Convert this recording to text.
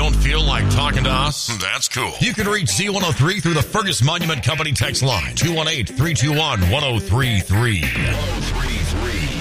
don't feel like talking to us? That's cool. You can reach Z103 through the Fergus Monument Company text line, 218-321-1033. 1033.